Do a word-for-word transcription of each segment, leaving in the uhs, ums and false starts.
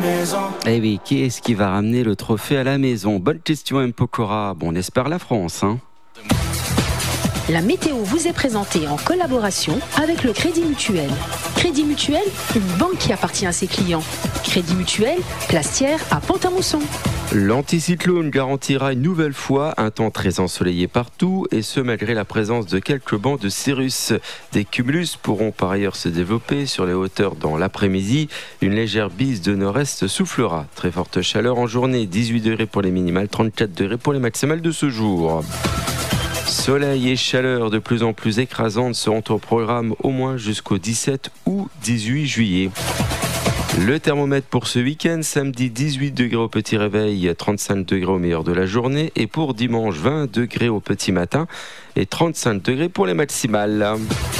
Eh oui, qui est-ce qui va ramener le trophée à la maison? Bonne question, M. Pokora. Bon, on espère la France, hein. La météo vous est présentée en collaboration avec le Crédit Mutuel. Crédit Mutuel, une banque qui appartient à ses clients. Crédit Mutuel, Plastière à Pont-à-Mousson. L'anticyclone garantira une nouvelle fois un temps très ensoleillé partout, et ce malgré la présence de quelques bancs de cirrus. Des cumulus pourront par ailleurs se développer sur les hauteurs dans l'après-midi. Une légère bise de nord-est soufflera. Très forte chaleur en journée, dix-huit degrés pour les minimales, trente-quatre degrés pour les maximales de ce jour. Soleil et chaleur de plus en plus écrasantes seront au programme au moins jusqu'au dix-sept ou dix-huit juillet. Le thermomètre pour ce week-end, samedi dix-huit degrés au petit réveil, trente-cinq degrés au meilleur de la journée, et pour dimanche vingt degrés au petit matin et trente-cinq degrés pour les maximales.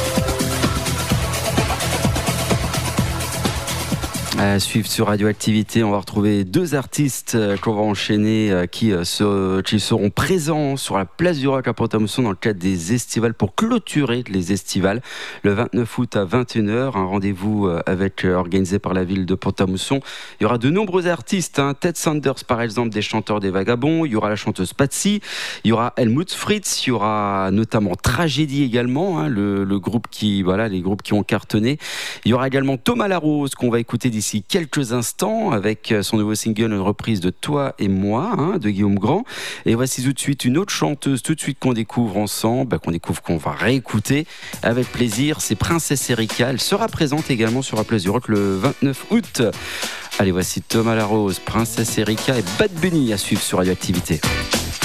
À suivre sur Radioactivité, on va retrouver deux artistes qu'on va enchaîner qui, se, qui seront présents sur la place du Roc à Pont-à-Mousson dans le cadre des estivales pour clôturer les estivales le vingt-neuf août à vingt et une heures. Un rendez-vous avec, organisé par la ville de Pont-à-Mousson. Il y aura de nombreux artistes, hein. Ted Sanders par exemple, des chanteurs des Vagabonds. Il y aura la chanteuse Patsy. Il y aura Helmut Fritz. Il y aura notamment Tragédie également, hein, le, le groupe qui, voilà, les groupes qui ont cartonné. Il y aura également Thomas Larose qu'on va écouter d'ici quelques instants avec son nouveau single, une reprise de Toi et moi, hein, de Guillaume Grand. Et voici tout de suite une autre chanteuse, tout de suite qu'on découvre ensemble, bah, qu'on découvre, qu'on va réécouter avec plaisir. C'est Princesse Erika. Elle sera présente également sur la place du Roc le vingt-neuf août. Allez, voici Thomas Larose, Princesse Erika et Bad Bunny à suivre sur Radioactivité.